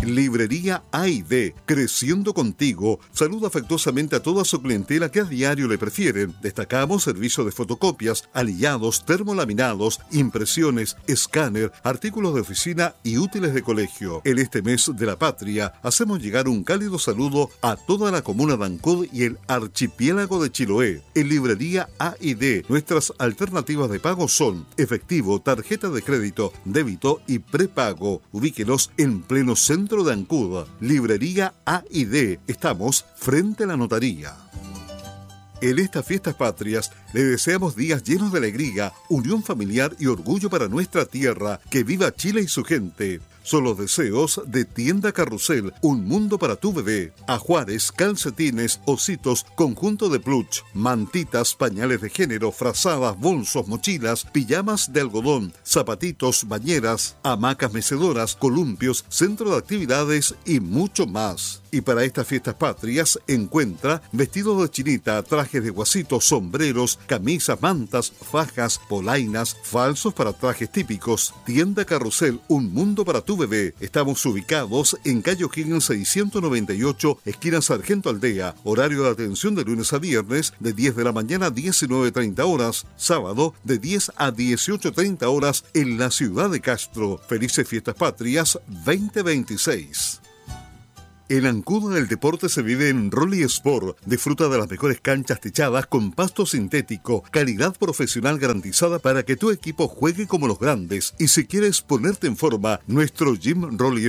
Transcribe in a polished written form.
Librería A&D, creciendo contigo. Saluda afectuosamente a toda su clientela que a diario le prefieren. Destacamos servicio de fotocopias, alillados, termolaminados, impresiones, escáner, artículos de oficina y útiles de colegio. En este mes de la patria, hacemos llegar un cálido saludo a toda la comuna de Ancud y el archipiélago de Chiloé. En Librería A&D, nuestras alternativas de pago son efectivo, tarjeta de crédito, débito y prepago. Ubíquenos en pleno centro de Ancud. Librería A&D. Estamos frente a la notaría. En estas fiestas patrias le deseamos días llenos de alegría, unión familiar y orgullo para nuestra tierra. Que viva Chile y su gente. Son los deseos de Tienda Carrusel, un mundo para tu bebé. Ajuares, calcetines, ositos, conjunto de plush, mantitas, pañales de género, frazadas, bolsos, mochilas, pijamas de algodón, zapatitos, bañeras, hamacas mecedoras, columpios, centro de actividades y mucho más. Y para estas fiestas patrias encuentra vestidos de chinita, trajes de guasito, sombreros, camisas, mantas, fajas, polainas, falsos para trajes típicos. Tienda Carrusel, un mundo para tu bebé. Estamos ubicados en calle O'Higgins 698, esquina Sargento Aldea. Horario de atención de lunes a viernes de 10 de la mañana a 19:30 horas. Sábado de 10 a 18:30 horas en la ciudad de Castro. Felices fiestas patrias 2026. En Ancud el deporte se vive en Rolly Sport. Disfruta de las mejores canchas techadas con pasto sintético, calidad profesional garantizada para que tu equipo juegue como los grandes. Y si quieres ponerte en forma, nuestro Gym Rolly